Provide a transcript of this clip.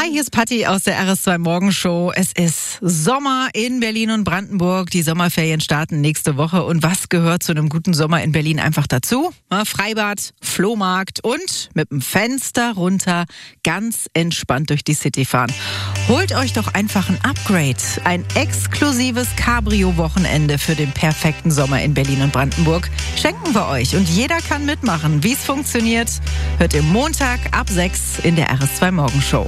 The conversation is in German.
Hi, hier ist Patti aus der RS2 Morgenshow. Es ist Sommer in Berlin und Brandenburg. Die Sommerferien starten nächste Woche. Und was gehört zu einem guten Sommer in Berlin einfach dazu? Freibad, Flohmarkt und mit dem Fenster runter ganz entspannt durch die City fahren. Holt euch doch einfach ein Upgrade. Ein exklusives Cabrio-Wochenende für den perfekten Sommer in Berlin und Brandenburg schenken wir euch. Und jeder kann mitmachen. Wie es funktioniert, hört ihr Montag ab 6 in der RS2 Morgenshow.